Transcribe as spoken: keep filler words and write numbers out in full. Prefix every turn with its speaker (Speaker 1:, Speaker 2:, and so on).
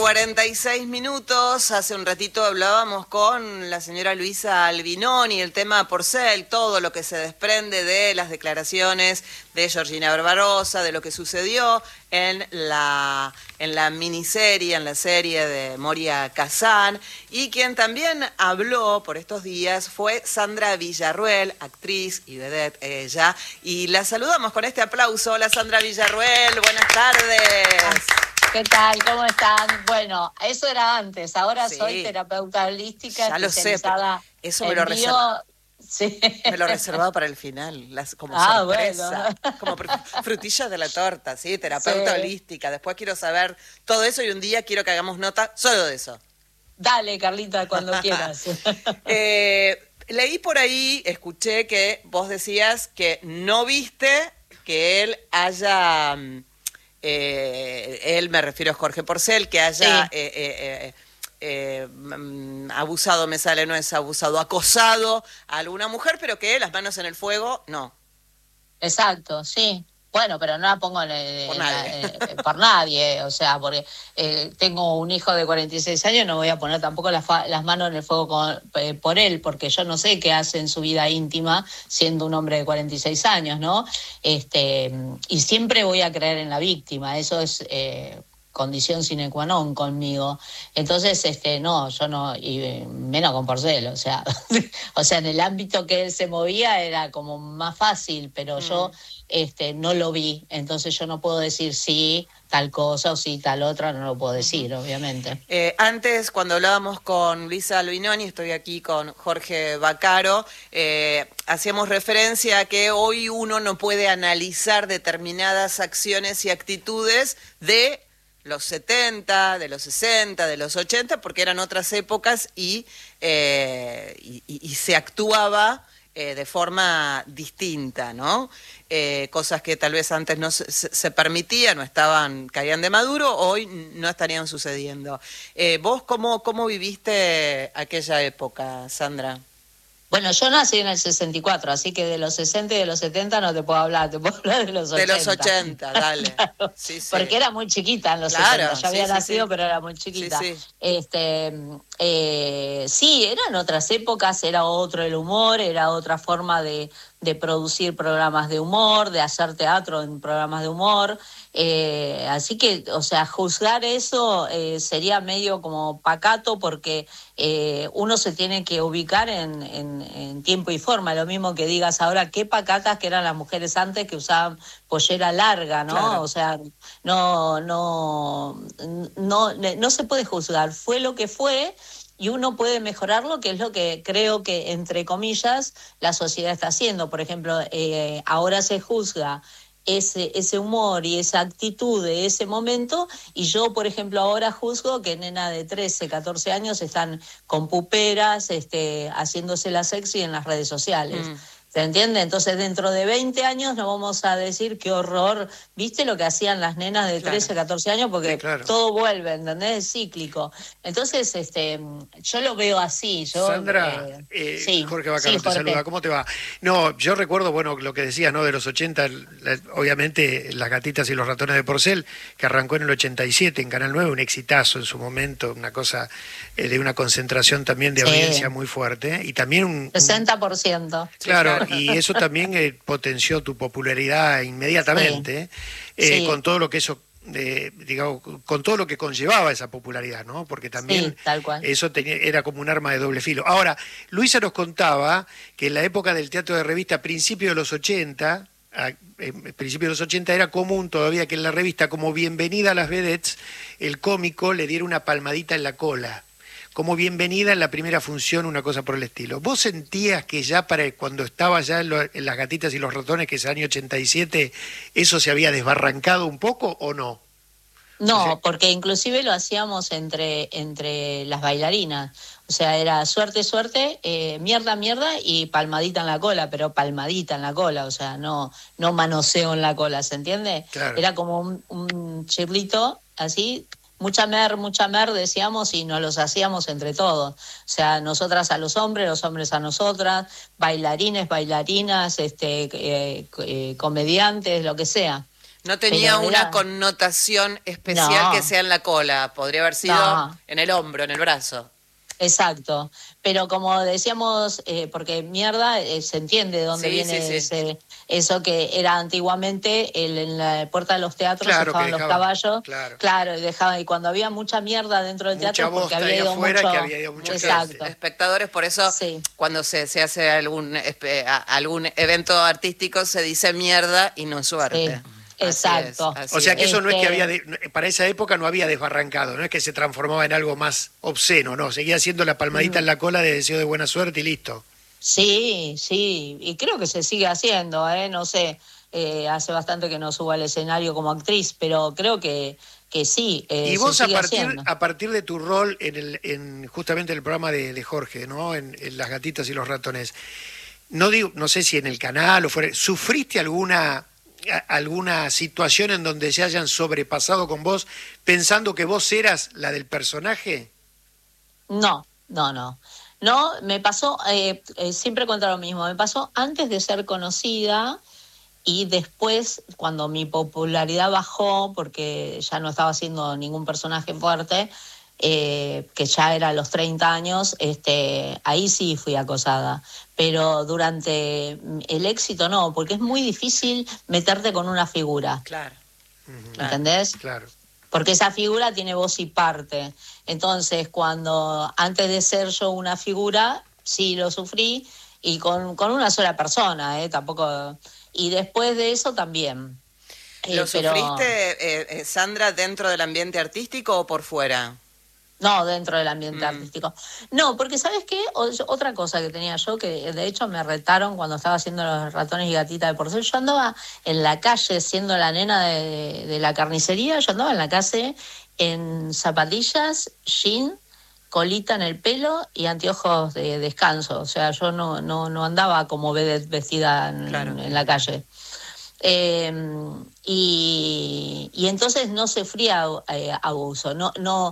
Speaker 1: cuarenta y seis minutos. Hace un ratito hablábamos con la señora Luisa Albinoni, el tema Porcel, todo lo que se desprende de las declaraciones de Georgina Barbarossa, de lo que sucedió en la, en la miniserie, en la serie de Moria Kazan, y quien también habló por estos días fue Sandra Villarruel, actriz y vedette ella, y la saludamos con este aplauso. Hola Sandra Villarruel, buenas tardes.
Speaker 2: ¿Qué tal? ¿Cómo están? Bueno, eso era antes, ahora sí. Soy terapeuta holística.
Speaker 1: Ya lo sé, eso me lo reservaba. Sí. Me lo reservaba para el final, las, como ah, sorpresa, bueno. Como frutilla de la torta, ¿sí? Terapeuta sí. holística. Después quiero saber todo eso y un día quiero que hagamos nota solo de eso.
Speaker 2: Dale, Carlita, cuando quieras.
Speaker 1: eh, leí por ahí, escuché que vos decías que no viste que él haya... Eh, él, me refiero a Jorge Porcel, que haya... Sí. Eh, eh, eh, Eh, abusado, me sale, no es abusado, acosado a alguna mujer, pero que las manos en el fuego, no.
Speaker 2: Exacto, sí. Bueno, pero no la pongo en, en,
Speaker 1: por, nadie.
Speaker 2: En, en, por nadie, o sea, porque eh, tengo un hijo de cuarenta y seis años, no voy a poner tampoco las, las manos en el fuego con, eh, por él, porque yo no sé qué hace en su vida íntima siendo un hombre de cuarenta y seis años, ¿no? Este, y siempre voy a creer en la víctima, eso es... Eh, condición sine qua non conmigo. Entonces, este, no, yo no, y menos con Porcel, o sea, o sea, en el ámbito que él se movía era como más fácil, pero mm. yo este, no lo vi, entonces yo no puedo decir sí, tal cosa o sí, tal otra, no lo puedo decir, uh-huh. obviamente.
Speaker 1: Eh, antes, cuando hablábamos con Luisa Albinoni, estoy aquí con Jorge Vaccaro, eh, hacíamos referencia a que hoy uno no puede analizar determinadas acciones y actitudes de los setenta, de los sesenta, de los ochenta, porque eran otras épocas y, eh, y, y se actuaba eh, de forma distinta, ¿no? Eh, cosas que tal vez antes no se, se permitían, no estaban, caían de maduro, hoy no estarían sucediendo. Eh, ¿Vos cómo, cómo viviste aquella época, Sandra?
Speaker 2: Bueno, yo nací en el sesenta y cuatro, así que de los sesenta y de los setenta no te puedo hablar, te puedo hablar de los ochenta.
Speaker 1: De los ochenta, dale.
Speaker 2: Claro, sí, sí. Porque era muy chiquita en los claro, setenta, yo había sí, nacido, sí. pero era muy chiquita. Sí, sí. Este, eh, sí, eran otras épocas, era otro el humor, era otra forma de, de producir programas de humor, de hacer teatro en programas de humor. Eh, así que, o sea, juzgar eso eh, sería medio como pacato porque eh, uno se tiene que ubicar en, en, en tiempo y forma. Lo mismo que digas ahora, qué pacatas que eran las mujeres antes que usaban pollera larga, ¿no? Claro. O sea, no, no, no, no se puede juzgar. Fue lo que fue. Y uno puede mejorarlo, que es lo que creo que, entre comillas, la sociedad está haciendo. Por ejemplo, eh, ahora se juzga ese ese humor y esa actitud de ese momento, y yo, por ejemplo, ahora juzgo que nenas de trece, catorce años están con puperas, este, haciéndose la sexy en las redes sociales. Mm. ¿Se entiende? Entonces, dentro de veinte años no vamos a decir qué horror, ¿viste lo que hacían las nenas de trece, claro. catorce años? Porque sí, claro. todo vuelve, ¿entendés? Es cíclico. Entonces, este, yo lo veo así. Yo,
Speaker 3: Sandra,
Speaker 2: eh,
Speaker 3: eh,
Speaker 2: sí,
Speaker 3: Jorge Vaccaro
Speaker 2: sí,
Speaker 3: te saluda, ¿cómo te va? No, yo recuerdo, bueno, lo que decías, ¿no? De los ochenta, la, obviamente, Las gatitas y los ratones de Porcel, que arrancó en el ochenta y siete en Canal nueve, un exitazo en su momento, una cosa eh, de una concentración también de sí. audiencia muy fuerte, y también un...
Speaker 2: sesenta por ciento.
Speaker 3: Claro, y eso también eh, potenció tu popularidad inmediatamente, sí. Eh, sí. con todo lo que eso, eh, digamos, con todo lo que conllevaba esa popularidad, ¿no? Porque también
Speaker 2: sí, tal cual.
Speaker 3: eso tenía, era como un arma de doble filo. Ahora, Luisa nos contaba que en la época del teatro de revista, a principios de los ochenta, a principios de los ochenta era común todavía que en la revista, como bienvenida a las vedettes, el cómico le diera una palmadita en la cola. Como bienvenida en la primera función, una cosa por el estilo. ¿Vos sentías que ya para cuando estaba ya en, lo, en Las gatitas y los ratones, que es el año ochenta y siete, eso se había desbarrancado un poco o no?
Speaker 2: No,
Speaker 3: o sea,
Speaker 2: porque inclusive lo hacíamos entre, entre las bailarinas. O sea, era suerte, suerte, eh, mierda, mierda y palmadita en la cola, pero palmadita en la cola, o sea, no, no manoseo en la cola, ¿se entiende?
Speaker 3: Claro.
Speaker 2: Era como un, un chirlito así... Mucha mer, mucha mer, decíamos, y nos los hacíamos entre todos. O sea, nosotras a los hombres, los hombres a nosotras, bailarines, bailarinas, este, eh, eh, comediantes, lo que sea.
Speaker 1: No tenía
Speaker 2: Pero
Speaker 1: una
Speaker 2: era...
Speaker 1: connotación especial
Speaker 2: no.
Speaker 1: que sea en la cola, podría haber sido
Speaker 2: no.
Speaker 1: en el hombro, en el brazo.
Speaker 2: Exacto, pero como decíamos, eh, porque mierda, eh, se entiende de dónde
Speaker 1: sí,
Speaker 2: viene
Speaker 1: sí, sí.
Speaker 2: ese, eso que era antiguamente el, en la puerta de los teatros,
Speaker 3: claro,
Speaker 2: estaban
Speaker 3: dejaban,
Speaker 2: los caballos,
Speaker 3: claro.
Speaker 2: claro, y dejaban, y cuando había mucha mierda dentro del
Speaker 3: mucha
Speaker 2: teatro porque había ido
Speaker 3: afuera,
Speaker 2: mucho,
Speaker 3: que había ido mucha
Speaker 2: exacto,
Speaker 3: gente.
Speaker 1: Espectadores, por eso
Speaker 2: sí.
Speaker 1: cuando se, se hace algún algún evento artístico se dice mierda y no suerte.
Speaker 2: Sí. Exacto.
Speaker 1: Así es, así
Speaker 3: o sea que eso
Speaker 2: este...
Speaker 3: no es que había, de, para esa época no había desbarrancado, no es que se transformaba en algo más obsceno, no, seguía siendo la palmadita mm. en la cola de deseo de buena suerte y listo.
Speaker 2: Sí, sí, y creo que se sigue haciendo, ¿eh? No sé, eh, hace bastante que no subo al escenario como actriz, pero creo que, que sí, eh,
Speaker 3: y vos
Speaker 2: se sigue
Speaker 3: a partir
Speaker 2: haciendo.
Speaker 3: a partir de tu rol en el en justamente el programa de, de Jorge, ¿no? En, en Las Gatitas y los Ratones, no digo, no sé si en el canal o fuera, ¿sufriste alguna alguna situación en donde se hayan sobrepasado con vos pensando que vos eras la del personaje?
Speaker 2: No, no, no. No, me pasó, eh, eh, siempre cuento lo mismo, me pasó antes de ser conocida y después cuando mi popularidad bajó porque ya no estaba haciendo ningún personaje fuerte, eh, que ya era a los treinta años, este, ahí sí fui acosada. Pero durante el éxito no, porque es muy difícil meterte con una figura.
Speaker 1: Claro.
Speaker 2: ¿Entendés?
Speaker 3: Claro.
Speaker 2: Porque esa figura tiene voz y parte. Entonces, cuando antes de ser yo una figura, sí lo sufrí, y con, con una sola persona, ¿eh? Tampoco... Y después de eso también.
Speaker 1: ¿Lo
Speaker 2: eh, pero...
Speaker 1: sufriste, eh, Sandra, dentro del ambiente artístico o por fuera?
Speaker 2: No, dentro del ambiente
Speaker 1: mm.
Speaker 2: artístico. No, porque ¿sabes qué? O, otra cosa que tenía yo, que de hecho me retaron cuando estaba haciendo Los Ratones y Gatitas de Porcel, yo andaba en la calle siendo la nena de, de la carnicería, yo andaba en la calle en zapatillas, jean, colita en el pelo y anteojos de descanso. O sea, yo no, no, no andaba como vedette vestida en, claro. en la calle. Eh, y, y entonces no sufría eh, abuso, no, no,